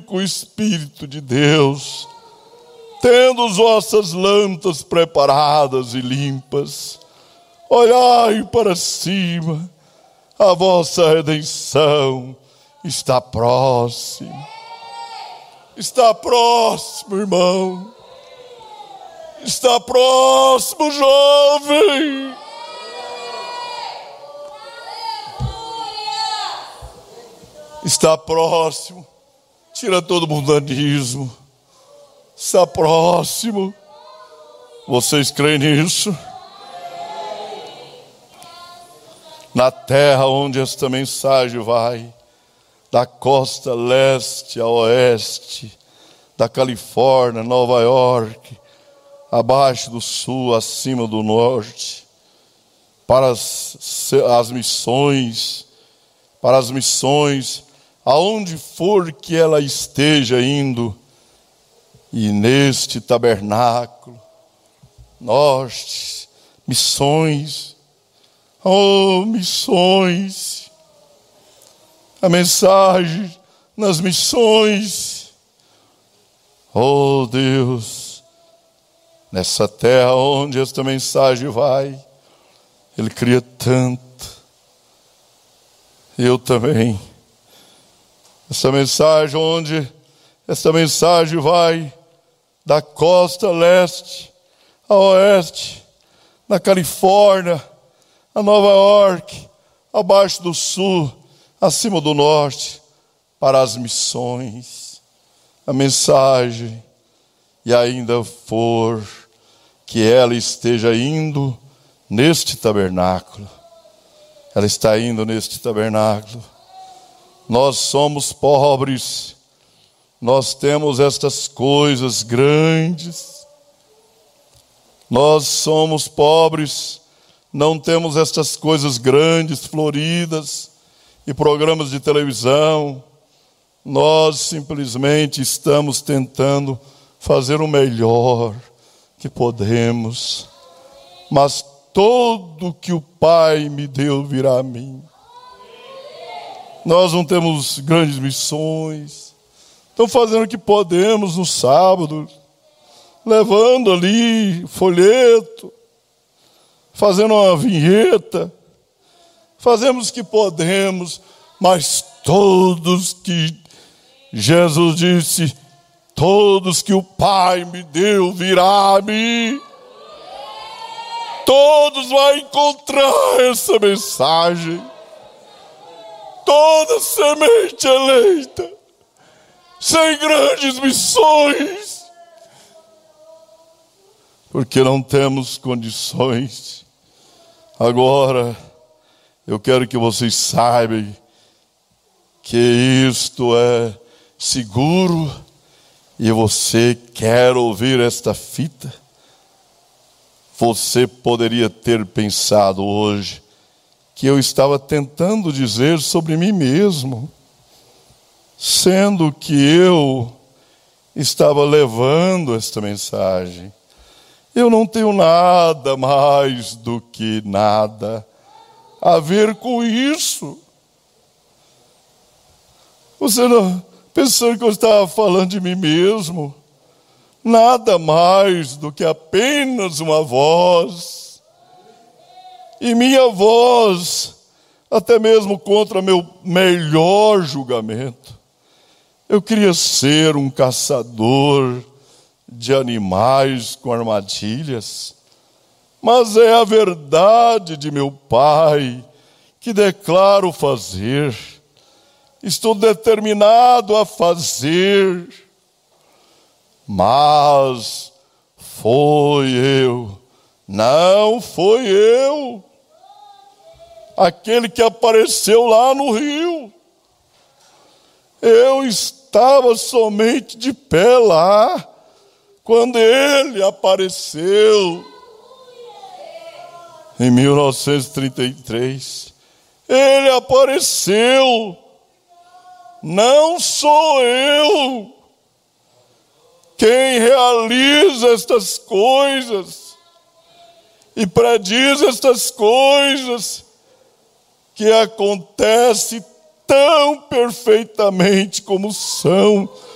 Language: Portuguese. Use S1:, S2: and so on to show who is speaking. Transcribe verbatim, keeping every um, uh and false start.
S1: com o Espírito de Deus, tendo as vossas lâmpadas preparadas e limpas, olhai para cima, a vossa redenção está próxima. Está próximo, irmão. Está próximo, jovem. Está próximo. Tira todo o mundanismo. Está próximo. Vocês creem nisso? Na terra onde esta mensagem vai, da costa leste a oeste, da Califórnia, Nova York, abaixo do sul, acima do norte, para as, as missões, para as missões, aonde for que ela esteja indo, e neste tabernáculo, nós, missões, oh, missões, a mensagem nas missões, oh Deus, nessa terra onde esta mensagem vai, Ele cria tanto, eu também, essa mensagem onde esta mensagem vai, da costa leste a oeste, na Califórnia, a Nova York, abaixo do sul, acima do norte, para as missões, a mensagem, e ainda for que ela esteja indo neste tabernáculo, ela está indo neste tabernáculo. Nós somos pobres, nós temos estas coisas grandes, nós somos pobres, não temos estas coisas grandes, floridas, e programas de televisão. Nós simplesmente estamos tentando fazer o melhor que podemos, mas todo que o Pai me deu virá a mim. Nós não temos grandes missões, estamos fazendo o que podemos no sábado, levando ali folheto, fazendo uma vinheta, fazemos o que podemos, mas todos que Jesus disse, todos que o Pai me deu virá a mim. Todos vão encontrar essa mensagem. Toda semente eleita, sem grandes missões, porque não temos condições. Agora, eu quero que vocês saibam que isto é seguro e você quer ouvir esta fita. Você poderia ter pensado hoje que eu estava tentando dizer sobre mim mesmo, sendo que eu estava levando esta mensagem. Eu não tenho nada mais do que nada a ver com isso. Você não pensando que eu estava falando de mim mesmo? Nada mais do que apenas uma voz. E minha voz, até mesmo contra meu melhor julgamento. Eu queria ser um caçador de animais com armadilhas, mas é a verdade de meu Pai que declaro fazer. Estou determinado a fazer, mas foi eu, não foi eu, aquele que apareceu lá no rio. Eu estava somente de pé lá, quando ele apareceu, em mil novecentos e trinta e três, ele apareceu, não sou eu quem realiza estas coisas e prediz estas coisas que acontecem tão perfeitamente como são